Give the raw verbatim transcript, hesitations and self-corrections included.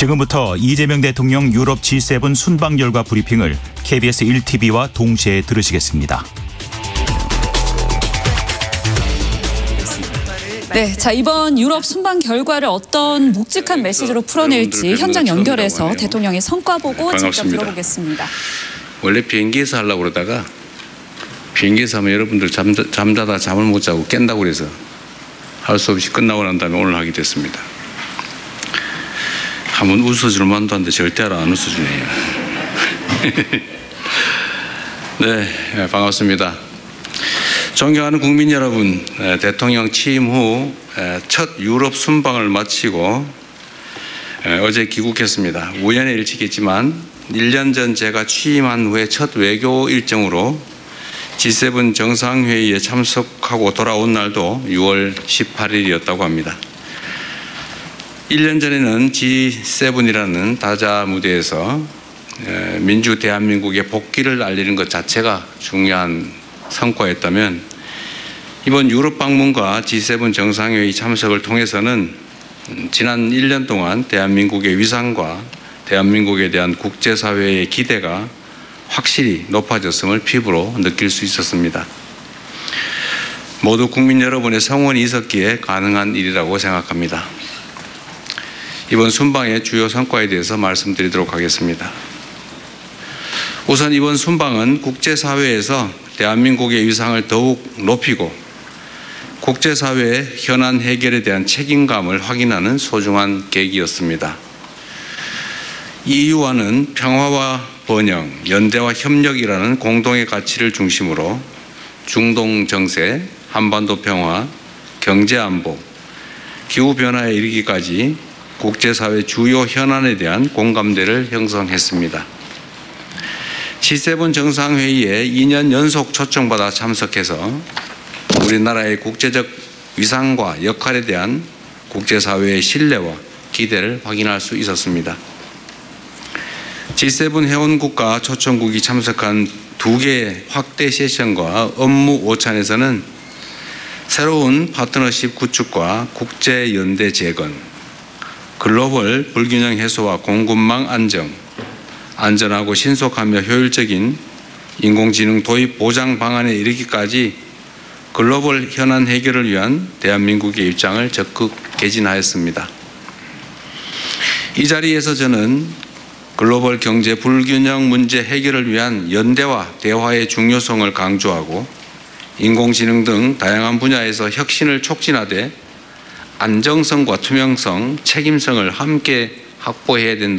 지금부터 이재명 대통령 유럽 지 세븐 순방 결과 브리핑을 케이비에스 일 티비와 동시에 들으시겠습니다. 네, 자 이번 유럽 순방 결과를 어떤 묵직한 메시지로 풀어낼지 현장 연결해서 대통령의 성과 보고 직접 들어보겠습니다. 원래 비행기에서 하려고 그러다가 비행기에서 하면 여러분들 잠자, 잠자다 잠을 못 자고 깬다고 그래서 할 수 없이 끝나고 난 다음에 오늘 하게 됐습니다. 한번 웃어줄 만도 한데 절대 안 웃어주네요. 네, 반갑습니다. 존경하는 국민 여러분, 대통령 취임 후 첫 유럽 순방을 마치고 어제 귀국했습니다. 우연의 일치겠지만 일 년 전 제가 취임한 후에 첫 외교 일정으로 지 세븐 정상회의에 참석하고 돌아온 날도 유월 십팔일이었다고 합니다. 일 년 전에는 지 세븐이라는 다자 무대에서 민주 대한민국의 복귀를 알리는 것 자체가 중요한 성과였다면 이번 유럽 방문과 지 세븐 정상회의 참석을 통해서는 지난 일 년 동안 대한민국의 위상과 대한민국에 대한 국제사회의 기대가 확실히 높아졌음을 피부로 느낄 수 있었습니다. 모두 국민 여러분의 성원이 있었기에 가능한 일이라고 생각합니다. 이번 순방의 주요 성과에 대해서 말씀드리도록 하겠습니다. 우선 이번 순방은 국제사회에서 대한민국의 위상을 더욱 높이고 국제사회의 현안 해결에 대한 책임감을 확인하는 소중한 계기였습니다. 이유와는 평화와 번영, 연대와 협력이라는 공동의 가치를 중심으로 중동 정세, 한반도 평화, 경제 안보, 기후변화에 이르기까지 국제사회 주요 현안에 대한 공감대를 형성했습니다. 지 세븐 정상회의에 이 년 연속 초청받아 참석해서 우리나라의 국제적 위상과 역할에 대한 국제사회의 신뢰와 기대를 확인할 수 있었습니다. 지 세븐 회원국과 초청국이 참석한 두 개의 확대 세션과 업무 오찬에서는 새로운 파트너십 구축과 국제연대 재건, 글로벌 불균형 해소와 공급망 안정, 안전하고 신속하며 효율적인 인공지능 도입 보장 방안에 이르기까지 글로벌 현안 해결을 위한 대한민국의 입장을 적극 개진하였습니다. 이 자리에서 저는 글로벌 경제 불균형 문제 해결을 위한 연대와 대화의 중요성을 강조하고 인공지능 등 다양한 분야에서 혁신을 촉진하되 안정성과 투명성, 책임성을 함께 확보해야 된다.